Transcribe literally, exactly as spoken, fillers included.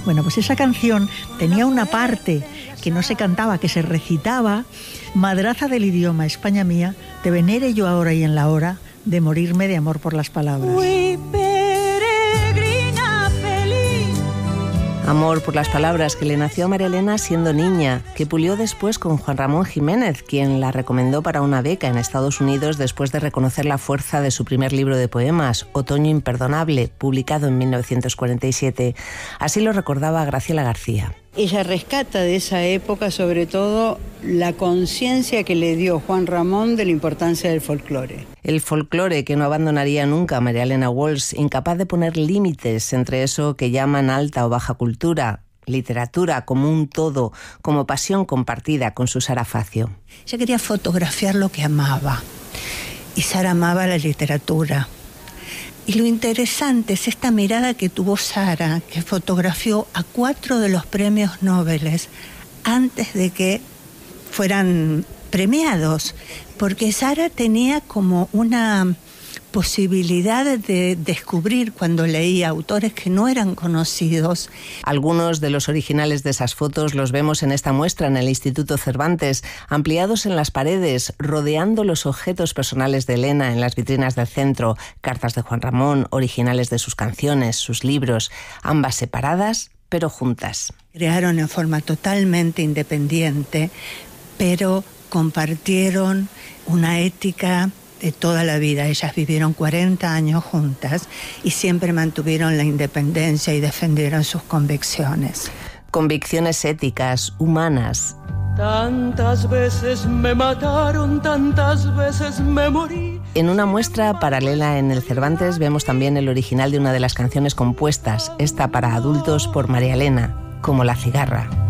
Bueno, pues esa canción tenía una parte que no se cantaba, que se recitaba: madraza del idioma, España mía, te venere yo ahora y en la hora de morirme de amor por las palabras. Amor por las palabras que le nació a María Elena siendo niña, que pulió después con Juan Ramón Jiménez, quien la recomendó para una beca en Estados Unidos después de reconocer la fuerza de su primer libro de poemas, Otoño imperdonable, publicado en mil novecientos cuarenta y siete. Así lo recordaba Graciela García. Ella rescata de esa época sobre todo la conciencia que le dio Juan Ramón de la importancia del folclore. El folclore que no abandonaría nunca a María Elena Walsh, incapaz de poner límites entre eso que llaman alta o baja cultura, literatura como un todo, como pasión compartida con su Sara Facio. Ella quería fotografiar lo que amaba, y Sara amaba la literatura. Y lo interesante es esta mirada que tuvo Sara, que fotografió a cuatro de los premios Nobel antes de que fueran premiados, porque Sara tenía como una posibilidad de descubrir cuando leía autores que no eran conocidos. Algunos de los originales de esas fotos los vemos en esta muestra en el Instituto Cervantes, ampliados en las paredes, rodeando los objetos personales de Elena en las vitrinas del centro, cartas de Juan Ramón, originales de sus canciones, sus libros, ambas separadas pero juntas. Crearon en forma totalmente independiente, pero compartieron una ética de toda la vida. Ellas vivieron cuarenta años juntas y siempre mantuvieron la independencia y defendieron sus convicciones. Convicciones éticas, humanas. Tantas veces me mataron, tantas veces me morí. En una muestra paralela en el Cervantes vemos también el original de una de las canciones compuestas, esta para adultos por María Elena, como La cigarra.